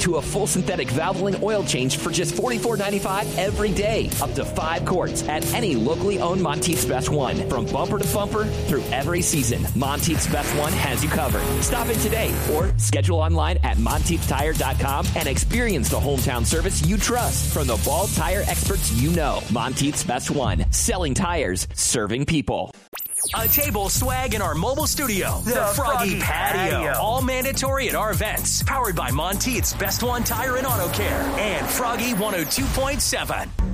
to a full synthetic Valvoline oil change for just $44.95 every day. Up to 5 quarts at any locally owned Monteith's Best One. From bumper to bumper through every season, Monteith's Best One has you covered. Stop in today or schedule online at MonteithTire.com and experience the hometown service you trust from the Ball Tire experts you know. Monteith's Best One. Selling tires, serving people. A table, swag, in our mobile studio. The Froggy Patio. All mandatory at our events. Powered by Monteith's Best One Tire and Auto Care. And Froggy 102.7.